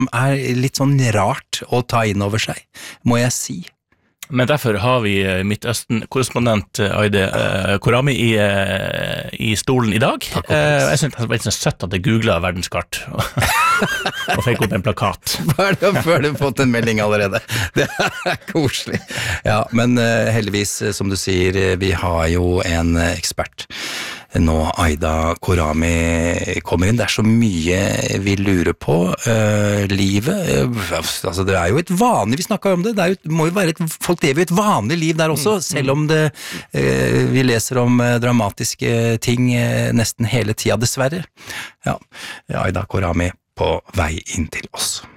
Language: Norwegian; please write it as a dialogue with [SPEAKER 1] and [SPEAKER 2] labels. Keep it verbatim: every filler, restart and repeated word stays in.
[SPEAKER 1] er litt sånn rart å ta inn over seg, må jeg si.
[SPEAKER 2] Men derfor har vi Midtøsten-korrespondent Aide uh, Korami i, uh, i stolen i dag. Uh, jeg synes det var litt sånn søtt at jeg googlet verdenskart og fikk opp en plakat.
[SPEAKER 1] Før du har fått en melding allerede. Det er koselig. Ja, men uh, heldigvis, som du sier, vi har jo en ekspert. Nå Aida Korami kommer inn. Det er så mye vi lurer på. Uh, livet, uh, altså det er jo et vanlig, vi snakket om det, det er jo, må jo være et, folk lever jo et vanlig liv der også, selv om det, uh, vi leser om uh, dramatiske ting uh, nesten hele tida, dessverre. Ja, Aida Korami på vei inn til oss.